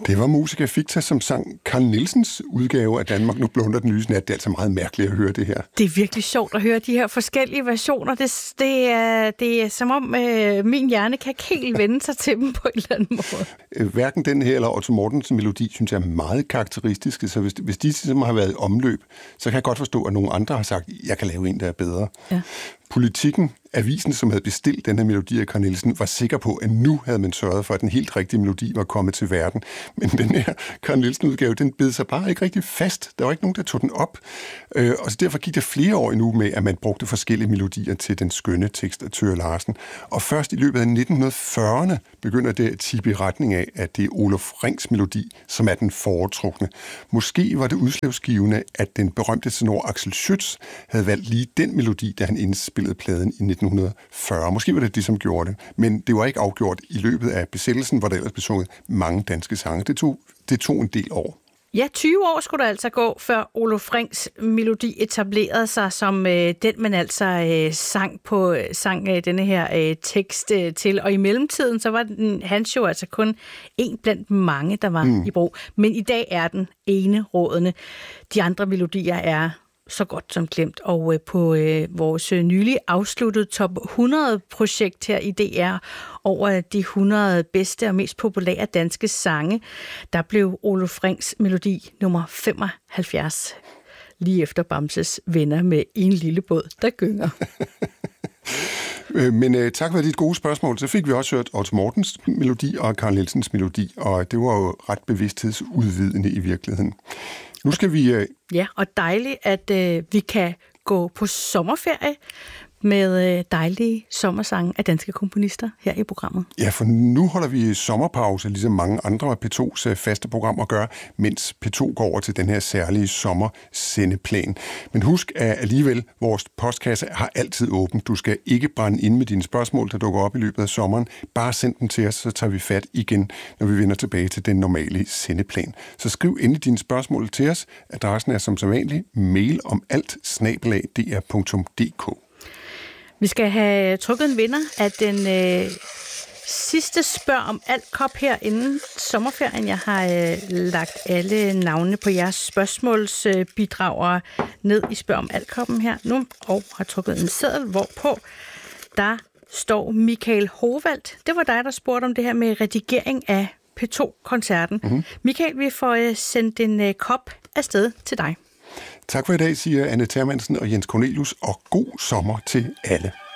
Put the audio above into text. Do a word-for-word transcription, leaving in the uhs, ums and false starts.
Det var musiker Ficta, som sang Carl Nielsens udgave af Danmark Nu blunder den lyse nat. Det er altså meget mærkeligt at høre det her. Det er virkelig sjovt at høre de her forskellige versioner. Det, det, er, det er som om øh, min hjerne kan ikke helt vende sig til dem på en eller anden måde. Hverken den her eller Otto Mortensens melodi, synes jeg er meget karakteristiske. Så hvis, hvis de ligesom har været i omløb, så kan jeg godt forstå, at nogle andre har sagt, at jeg kan lave en, der er bedre. Ja. Politikken, avisen, som havde bestilt den her melodi af Carl Nielsen, var sikker på, at nu havde man sørget for, at den helt rigtige melodi var kommet til verden. Men den her Carl Nielsen-udgave, den bed sig bare ikke rigtig fast. Der var ikke nogen, der tog den op. Øh, og så derfor gik der flere år endnu med, at man brugte forskellige melodier til den skønne tekst af Thøger Larsen. Og først i løbet af nitten fyrrerne begynder det at tippe i retning af, at det er Oluf Rings melodi, som er den foretrukne. Måske var det udslagsgivende, at den berømte tenor Axel Schütz havde valgt lige den melodi, da han indspillede pladen i nitten fyrre. Måske var det det, som gjorde det. Men det var ikke afgjort i løbet af besættelsen, hvor der ellers blev sunget mange danske sange. Det tog, det tog en del år. Ja, tyve år skulle der altså gå, før Oluf Rings melodi etablerede sig som øh, den, man altså øh, sang på sang øh, denne her øh, tekst øh, til. Og i mellemtiden, så var den, hans jo altså kun en blandt mange, der var mm. i brug. Men i dag er den enerådende. De andre melodier er så godt som glemt. Og øh, på øh, vores øh, nylig afsluttede top hundrede-projekt her i D R over de hundrede bedste og mest populære danske sange, der blev Oluf Rings melodi nummer femoghalvfjerds. Lige efter Bamses Venner med En lille båd, der gynger. Men øh, tak for dit gode spørgsmål. Så fik vi også hørt Otto Mortens melodi og Carl Nielsens melodi, og det var jo ret bevidsthedsudvidende i virkeligheden. Nu skal vi... Øh... Ja, og dejligt, at øh, vi kan gå på sommerferie med øh, dejlige sommersange af danske komponister her i programmet. Ja, for nu holder vi sommerpause, ligesom mange andre af P to's øh, faste programmer gør, mens P to går over til den her særlige sommersendeplan. Men husk, at alligevel vores postkasse har altid åben. Du skal ikke brænde ind med dine spørgsmål, der dukker op i løbet af sommeren. Bare send dem til os, så tager vi fat igen, når vi vender tilbage til den normale sendeplan. Så skriv endelig dine spørgsmål til os. Adressen er som sædvanlig mail om alt snabel-a d r punktum d k. Vi skal have trukket en vinder af den øh, sidste spørg om alt kop her inden sommerferien. Jeg har øh, lagt alle navnene på jeres spørgsmålsbidragere øh, ned i spørg om alt koppen her nu, og har trukket en seddel, hvorpå der står Michael Hovald. Det var dig, der spurgte om det her med redigering af P to-koncerten. Mm-hmm. Michael, vi får øh, sendt en øh, kop afsted til dig. Tak for i dag, siger Anne Termansen og Jens Cornelius, og god sommer til alle.